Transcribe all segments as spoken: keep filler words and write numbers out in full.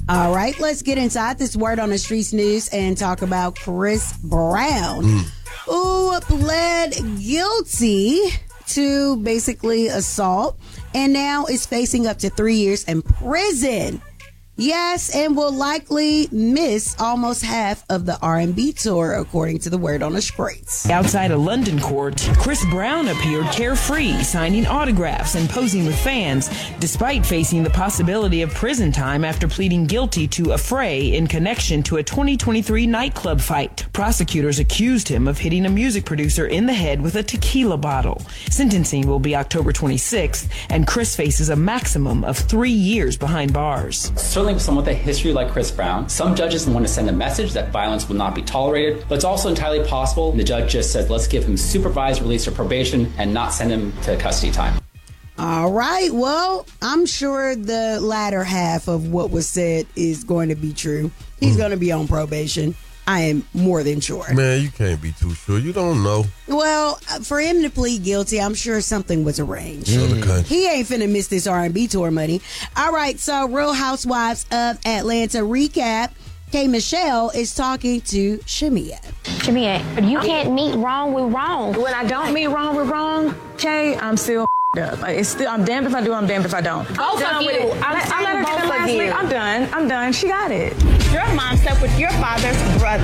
All right, let's get inside this word on the streets news and talk about Chris Brown, mm. who pled guilty to basically assault and now is facing up to three years in prison. Yes, and will likely miss almost half of the R and B tour, according to the word on the streets. Outside a London court, Chris Brown appeared carefree, signing autographs and posing with fans, despite facing the possibility of prison time after pleading guilty to a fray in connection to a twenty twenty-three nightclub fight. Prosecutors accused him of hitting a music producer in the head with a tequila bottle. Sentencing will be October twenty-sixth, and Chris faces a maximum of three years behind bars. Certainly with someone with a history like Chris Brown, some judges want to send a message that violence will not be tolerated, but it's also entirely possible the judge just says, let's give him supervised release or probation and not send him to custody time. All right. Well, I'm sure the latter half of what was said is going to be true. He's mm. going to be on probation. I am more than sure. Man, you can't be too sure. You don't know. Well, for him to plead guilty, I'm sure something was arranged. Mm. He ain't finna miss this R and B tour money. All right, so Real Housewives of Atlanta recap. K. Michelle is talking to Shamia. Shamia, you can't meet wrong with wrong. When I don't meet wrong with wrong, Kay, I'm still up. Like, it's still, I'm damned if I do, I'm damned if I don't. Both of you. I'm, I'm let her get it last week. I'm done. I'm done. She got it. Your mom slept with your father's brother.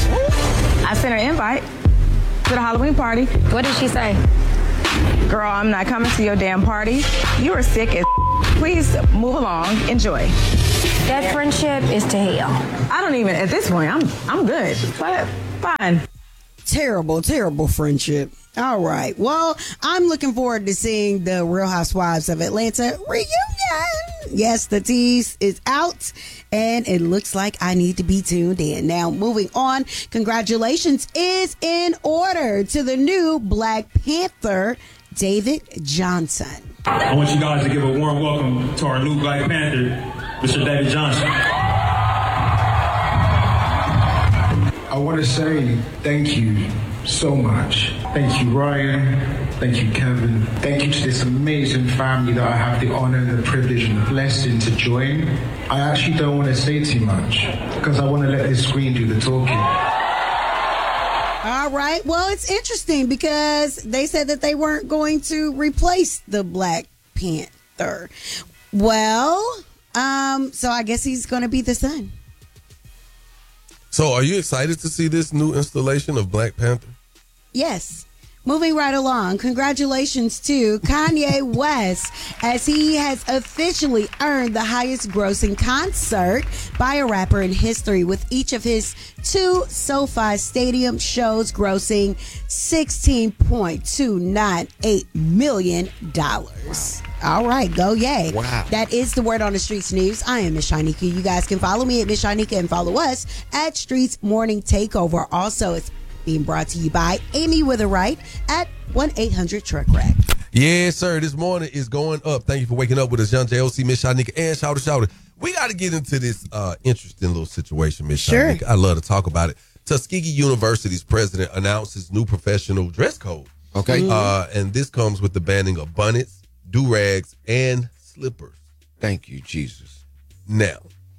I sent her an invite to the Halloween party. What did she say? Girl, I'm not coming to your damn party. You are sick as please move along. Enjoy. That friendship is to hell. I don't even, at this point, I'm I'm good. But fine. Terrible, terrible friendship. All right. Well, I'm looking forward to seeing the Real Housewives of Atlanta reunion. Yes, the tease is out, and it looks like I need to be tuned in. Now, moving on, congratulations is in order to the new Black Panther, David Johnson. I want you guys to give a warm welcome to our new Black Panther, Mister David Johnson. I want to say thank you so much. Thank you, Ryan. Thank you, Kevin. Thank you to this amazing family that I have the honor and the privilege and the blessing to join. I actually don't want to say too much because I want to let this screen do the talking. All right. Well, it's interesting because they said that they weren't going to replace the Black Panther. Well, um, so I guess he's going to be the son. So are you excited to see this new installation of Black Panther? Yes. Moving right along, congratulations to Kanye West as he has officially earned the highest grossing concert by a rapper in history, with each of his two SoFi Stadium shows grossing sixteen point two nine eight million dollars. All right, go yay. Wow. That is the word on the Streets News. I am Miss Shanika. You guys can follow me at Miss Shanika and follow us at Streets Morning Takeover. Also, it's being brought to you by Amy with a Right at one eight hundred truck wreck. Yes, sir. This morning is going up. Thank you for waking up with us, Young J O C, Miss Shanika, and Shouter Shouter. We got to get into this uh, interesting little situation, Miss Sure. Shanika. I love to talk about it. Tuskegee University's president announced his new professional dress code. Okay. Mm-hmm. Uh, and this comes with the banning of bonnets, do-rags, and slippers. Thank you, Jesus. Now,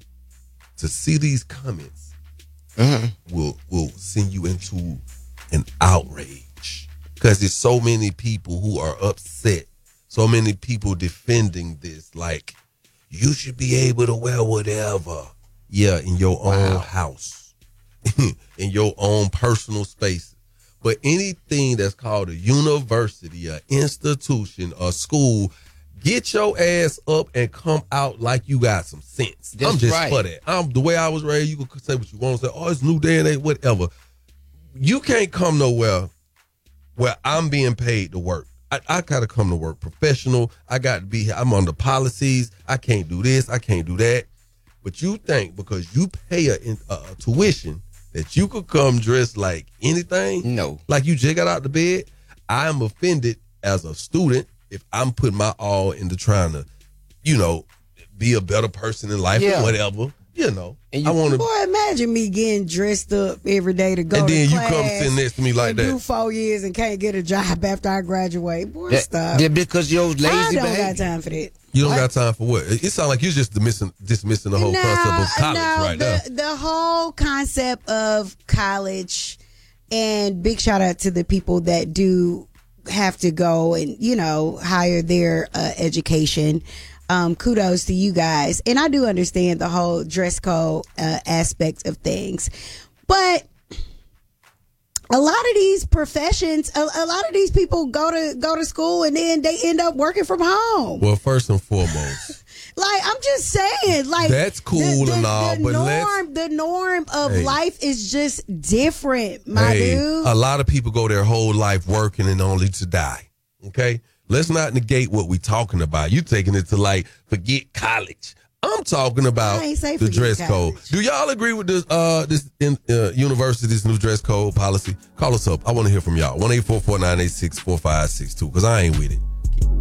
to see these comments, Uh-huh. will will send you into an outrage because there's so many people who are upset, so many people defending this, like you should be able to wear whatever, yeah, in your Wow. own house, in your own personal space. But anything that's called a university, an institution, a school, get your ass up and come out like you got some sense. That's I'm just right. for that. I'm the way I was raised. You can say what you want to say. Oh, it's new day and age, whatever. You can't come nowhere where I'm being paid to work. I, I gotta come to work professional. I got to be. I'm under policies. I can't do this. I can't do that. But you think because you pay a, a, a tuition that you could come dressed like anything? No. Like you just got out the bed? I am offended as a student if I'm putting my all into trying to, you know, be a better person in life Yeah. or whatever, you know. And you- I want to. Boy, imagine me getting dressed up every day to go And to then you class come sit next to me like and do that. four years and can't get a job after I graduate. Boy, That, stop. that because your lazy I don't behavior. got time for that. You don't What? got time for what? It, it sounds like you're just dismissing, dismissing the whole no, concept of college no, right the, now. The whole concept of college, and big shout out to the people that do have to go and, you know, hire their uh, education. Um, kudos to you guys. And I do understand the whole dress code uh, aspect of things. But a lot of these professions, a, a lot of these people go to go to school and then they end up working from home. Well, first and foremost, Like, I'm just saying, like, that's cool the, the, and all, the but norm, let's- the norm of Hey. life is just different, my hey, dude. a lot of people go their whole life working and only to die. Okay? Let's not negate what we're talking about. You taking it to like, forget college. I'm talking about I ain't say the forget dress college. code. Do y'all agree with this uh this in, uh, university's new dress code policy? Call us up. I want to hear from y'all. one eight four four nine eight six four five six two because I ain't with it.